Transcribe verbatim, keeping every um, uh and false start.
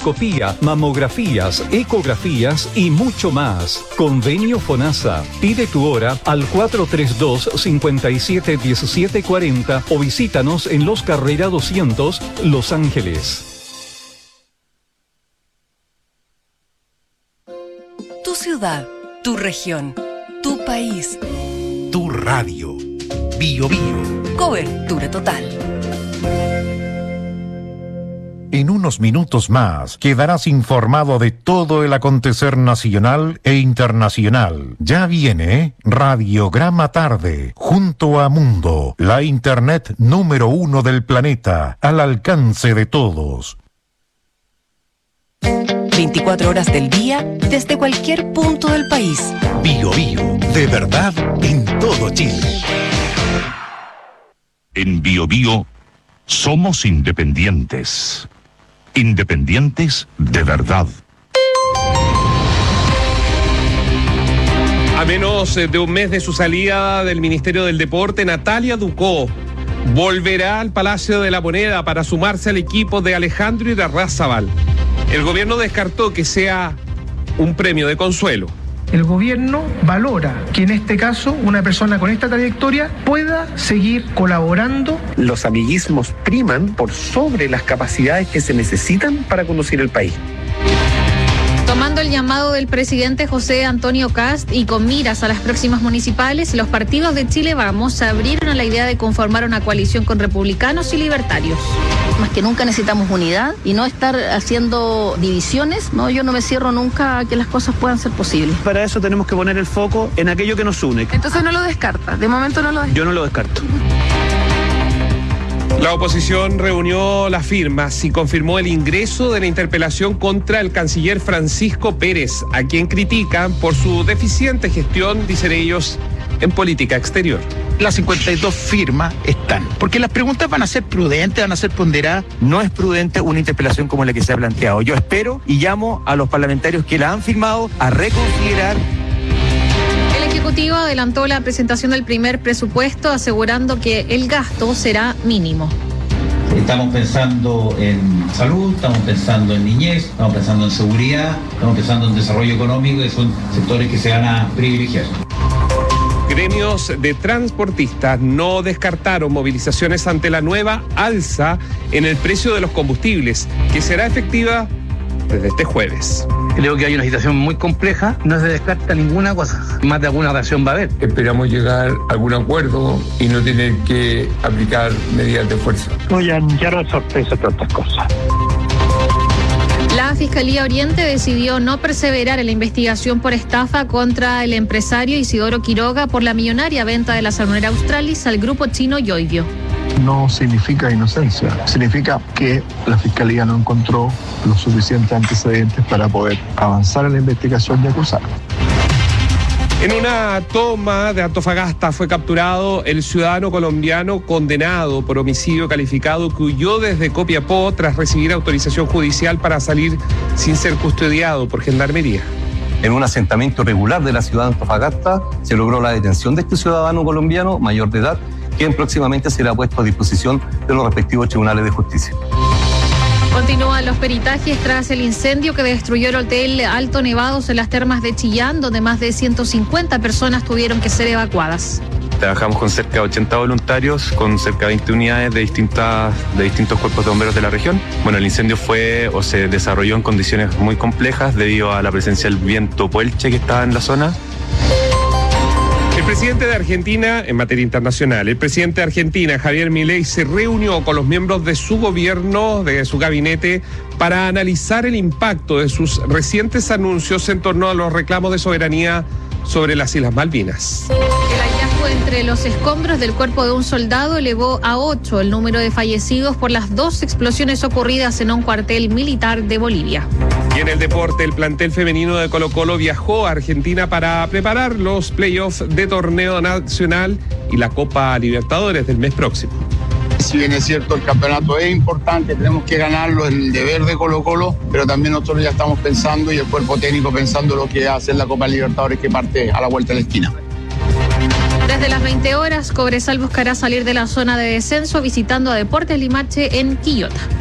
colonoscopía, mamografías, ecografías y mucho más. Convenio FONASA. Pide tu hora al cuatro tres dos, cinco siete uno siete cuatro cero o visítanos en Los Carrera doscientos, Los Ángeles. Tu ciudad, tu región, tu país. Tu radio. Bio Bio. Cobertura total. En unos minutos más quedarás informado de todo el acontecer nacional e internacional. Ya viene Radiograma Tarde, junto a Mundo, la internet número uno del planeta, al alcance de todos. veinticuatro horas del día, desde cualquier punto del país. Bio Bio, de verdad en todo Chile. En Bio Bio somos independientes. Independientes de verdad. A menos de un mes de su salida del Ministerio del Deporte, Natalia Ducó volverá al Palacio de la Moneda para sumarse al equipo de Alejandro Irarrázaval. El gobierno descartó que sea un premio de consuelo. El gobierno valora que en este caso una persona con esta trayectoria pueda seguir colaborando. Los amiguismos priman por sobre las capacidades que se necesitan para conducir el país. Tomando el llamado del presidente José Antonio Kast y con miras a las próximas municipales, los partidos de Chile Vamos se abrieron a la idea de conformar una coalición con republicanos y libertarios. Más que nunca necesitamos unidad y no estar haciendo divisiones. No, yo no me cierro nunca a que las cosas puedan ser posibles. Para eso tenemos que poner el foco en aquello que nos une. Entonces no lo descarta, de momento no lo descarta. Yo no lo descarto. La oposición reunió las firmas y confirmó el ingreso de la interpelación contra el canciller Francisco Pérez, a quien critican por su deficiente gestión, dicen ellos, en política exterior. Las cincuenta y dos firmas están, porque las preguntas van a ser prudentes, van a ser ponderadas. No es prudente una interpelación como la que se ha planteado. Yo espero y llamo a los parlamentarios que la han firmado a reconsiderar. El Ejecutivo adelantó la presentación del primer presupuesto, asegurando que el gasto será mínimo. Estamos pensando en salud, estamos pensando en niñez, estamos pensando en seguridad, estamos pensando en desarrollo económico, y son sectores que se van a privilegiar. Gremios de transportistas no descartaron movilizaciones ante la nueva alza en el precio de los combustibles, que será efectiva desde este jueves. Creo que hay una situación muy compleja, no se descarta ninguna cosa, más de alguna reacción va a haber. Esperamos llegar a algún acuerdo y no tener que aplicar medidas de fuerza. No, ya, ya no es sorpresa todas estas cosas. La Fiscalía Oriente decidió no perseverar en la investigación por estafa contra el empresario Isidoro Quiroga por la millonaria venta de la salmonera Australis al grupo chino Yoibio. No significa inocencia, significa que la Fiscalía no encontró los suficientes antecedentes para poder avanzar en la investigación y acusar. En una toma de Antofagasta fue capturado el ciudadano colombiano condenado por homicidio calificado que huyó desde Copiapó tras recibir autorización judicial para salir sin ser custodiado por Gendarmería. En un asentamiento irregular de la ciudad de Antofagasta se logró la detención de este ciudadano colombiano mayor de edad, quien próximamente será puesto a disposición de los respectivos tribunales de justicia. Continúan los peritajes tras el incendio que destruyó el hotel Alto Nevados en las termas de Chillán, donde más de ciento cincuenta personas tuvieron que ser evacuadas. Trabajamos con cerca de ochenta voluntarios, con cerca de veinte unidades de, distintas, de distintos cuerpos de bomberos de la región. Bueno, el incendio fue o se desarrolló en condiciones muy complejas debido a la presencia del viento puelche que estaba en la zona. El presidente de Argentina, en materia internacional, el presidente de Argentina, Javier Milei, se reunió con los miembros de su gobierno, de su gabinete, para analizar el impacto de sus recientes anuncios en torno a los reclamos de soberanía sobre las Islas Malvinas. El hallazgo entre los escombros del cuerpo de un soldado elevó a ocho el número de fallecidos por las dos explosiones ocurridas en un cuartel militar de Bolivia. Y en el deporte, el plantel femenino de Colo-Colo viajó a Argentina para preparar los playoffs de torneo nacional y la Copa Libertadores del mes próximo. Si bien es cierto, el campeonato es importante, tenemos que ganarlo, es el deber de Colo-Colo, pero también nosotros ya estamos pensando y el cuerpo técnico pensando lo que hace la Copa Libertadores que parte a la vuelta de la esquina. Desde las veinte horas, Cobresal buscará salir de la zona de descenso visitando a Deportes Limache en Quillota.